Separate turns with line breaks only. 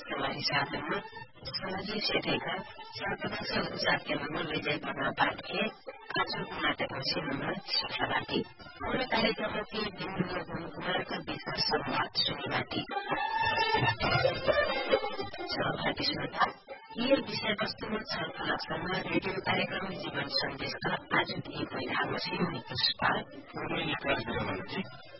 प्रवाही साधनमा सहजी सेठेका सर्पदश उपचार केन्द्रमा विजय प्रभा पाठके आजको नाटकपछि नम्बर सफाबाटी पूर्ण कार्यक्रममा केही बिन्दु कुमारका बीचमा संवाद सुनिबाटी सहभागी श्रोता यी विषयवस्तुमा छलफल अवसरमा रेडियो कार्यक्रम जीवन सन्देशका आज दिएको आवासीय पुष्पा